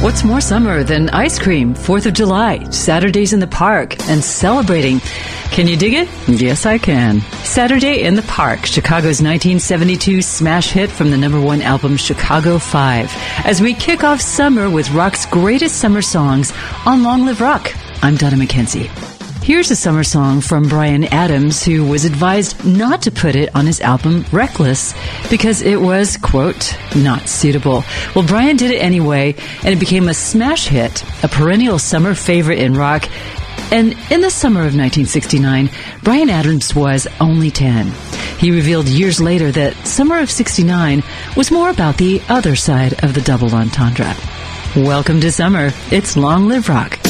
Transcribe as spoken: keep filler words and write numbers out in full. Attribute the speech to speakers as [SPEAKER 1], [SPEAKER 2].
[SPEAKER 1] What's more summer than ice cream, fourth of July, Saturdays in the park, and celebrating? Can you dig it? Yes, I can. Saturday in the Park, Chicago's nineteen seventy-two smash hit from the number one album Chicago five. As we kick off summer with rock's greatest summer songs on Long Live Rock. I'm Donna McKenzie. Here's a summer song from Bryan Adams, who was advised not to put it on his album Reckless because it was, quote, not suitable. Well, Bryan did it anyway, and it became a smash hit, a perennial summer favorite in rock. And in the summer of nineteen sixty-nine, Bryan Adams was only ten. He revealed years later that summer of sixty-nine was more about the other side of the double entendre. Welcome to summer. It's Long Live Rock.